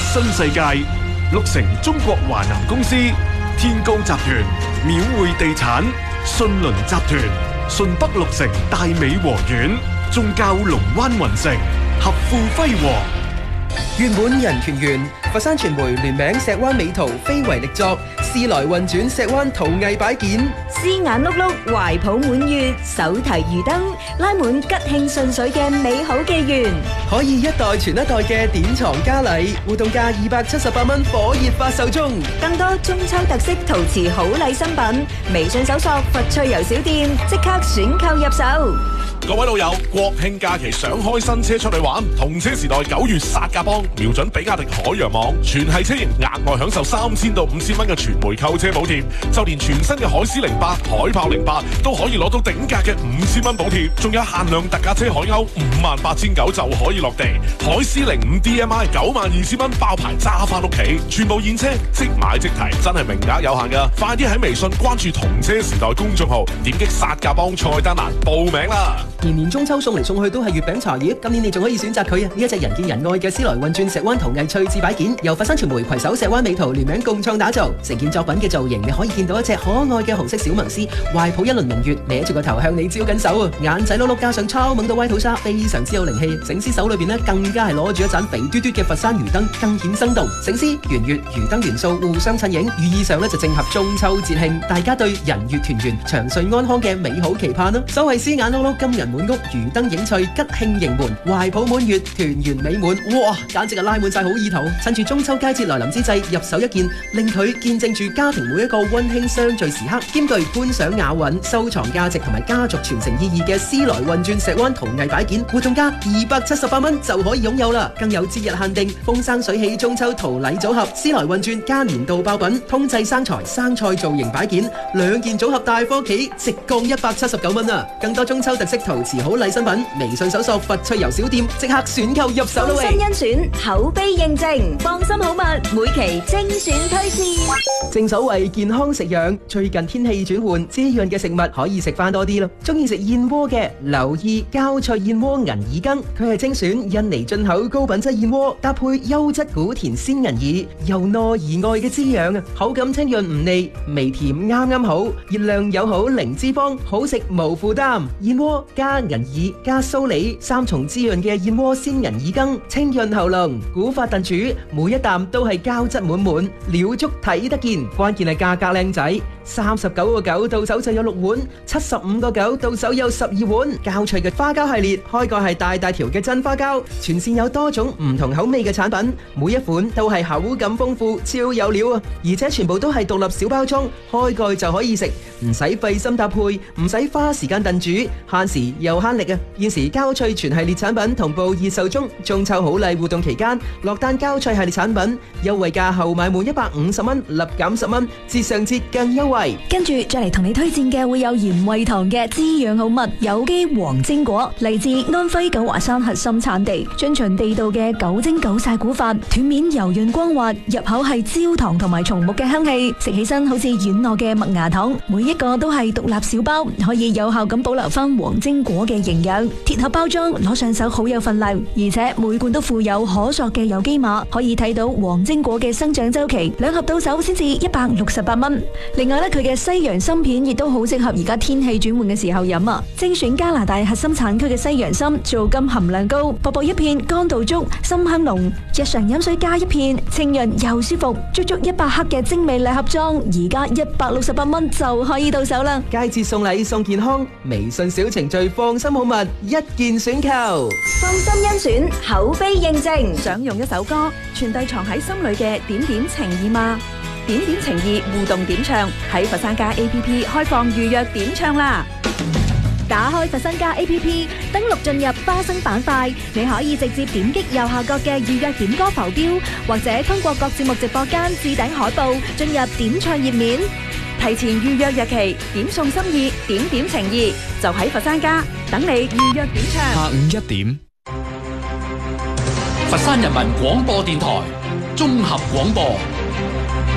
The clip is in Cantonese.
新世界，綠城中國華南公司、天高集團、廟匯地產、信鄰集團、順北綠城大美和苑、宗教龍灣雲城、合富輝煌。 月滿人團圓，佛山傳媒聯名石灣美圖非遺力作，時來運轉石灣陶藝擺件， 絲眼碌碌，懷抱滿月，手提魚燈，拉滿吉慶順水嘅美好紀元。 可以一代傳一代嘅典藏嘉禮，活動價278蚊，火熱發售中。 更多中秋特色陶瓷好禮新品，微信搜索佛趣遊小店，即刻選購入手。 各位老友，國慶假期想開新車出去玩，同車時代9月殺價幫，瞄準比亞迪海洋網，全系車型額外享受3000到5000蚊嘅全枚購車補貼，就連全新嘅海獅08、海豹08都可以攞到頂格嘅5000蚊補貼，仲有限量特價車海鷗58900就可以落地，海獅05 DMI 92000蚊包牌揸翻屋企，全部現車即買即提，真係名額有限噶，快啲喺微信關注同車時代公眾號，點擊殺價幫菜單欄報名啦！ 年年中秋送嚟送去都係月餅茶葉，今年你仲可以選擇佢啊！呢一隻人見人愛嘅絲來運轉石灣陶藝趣致擺件，由佛山傳媒攜手石灣美圖聯名共創打造，成件作品嘅造型你可以見到一隻可愛嘅紅色小萌絲，懷抱一輪明月，歪住個頭向你招緊手啊！眼仔碌碌加上超萌到歪肚沙，非常之有靈氣。醒獅手裏邊呢更加係攞住一盞肥嘟嘟嘅佛山魚燈，更顯生動。醒獅、圓月、魚燈元素互相襯影，寓意上呢就正合中秋節慶，大家對人月團圓、長歲安康嘅美好期盼啦！所謂絲眼碌碌，金人滿屋，魚燈影翠，吉慶迎門，懷抱滿月，團圓美滿。哇，簡直係拉滿晒好意頭！趁住中秋佳節來臨之際，入手一件，令佢見證住家庭每一個溫馨相聚時刻，兼具觀賞雅韻、收藏價值同埋家族傳承意義嘅絲來運轉石灣陶藝擺件，活動價278蚊就可以擁有啦！更有節日限定風生水起中秋陶禮組合，絲來運轉加年度爆品，通濟生財生菜造型擺件，2件組合大科企，直降179蚊啊！更多中秋特色陶瓷好禮新品，微信搜索佛趣遊小店，即刻選購入手啦！ 放心甄選，口碑認證，放心好物，每期精選推薦。 正所謂健康食養，最近天氣轉換，滋潤嘅食物可以食翻多啲咯。中意食燕窩嘅，留意膠脆燕窩銀耳羹，佢係精選印尼進口高品質燕窩，搭配優質古田鮮銀耳，由內而外嘅滋養啊！口感清潤唔膩，微甜啱啱好，熱量友好零脂肪，好食無負擔。燕窩加銀耳加蘇梨3重滋潤嘅燕窩鮮銀耳羹，清潤喉嚨，古法燉煮，每一啖都係膠質滿滿，料足睇得見。關鍵係價格靚仔，39.9到手就有6碗，75.9到手有12碗。膠脆嘅花膠系列，開蓋係大大條嘅真花膠，全線有多種唔同口味嘅產品，每一款都係口感豐富，超有料啊！而且全部都係獨立小包裝，開蓋就可以食，唔使費心搭配，唔使花時間燉煮，慳時又慳力啊！現時膠脆全系列產品同步熱售中，中秋好禮活動期間，落單膠脆系列產品優惠價後買滿150蚊，立減10蚊，節上節更優惠。 跟住再嚟同你推薦嘅會有賢惠堂嘅滋養好物有機黃精果，嚟自安徽九華山核心產地，遵循地道嘅9蒸9曬古法，斷面柔潤光滑，入口係焦糖同埋松木嘅香氣，食起身好似軟糯嘅麥芽糖，每一個都係獨立小包，可以有效咁保留翻黃精果嘅營養。鐵盒包裝攞上手好有份量，而且每罐都附有可塑嘅有機碼，可以睇到黃精果嘅生長周期，2盒到手先至168蚊。另外咧，佢嘅西洋參片亦都好適合而家天氣轉換嘅時候飲啊！精選加拿大核心產區嘅西洋參，皂苷含量高，薄薄一片，乾度足，參香濃。日常飲水加一片，清潤又舒服。足足100克嘅精美禮盒裝，而家168蚊就可以到手啦！ 佳節送禮送健康，微信小程序放心好物，一件選購。 放心甄選，口碑認證。想用一首歌傳遞藏喺心裏嘅點點情意嗎？點點情意互動點唱喺佛山家 APP 開放預約點唱啦！打開佛山家 APP， 登錄進入花生板塊，你可以直接點擊右下角嘅預約點歌浮標，或者通過各節目直播間置頂海報進入點唱頁面，提前預約日期，點送心意，點點情意，就喺佛山家等你預約點唱。 下午1點，佛山人民廣播電台綜合廣播。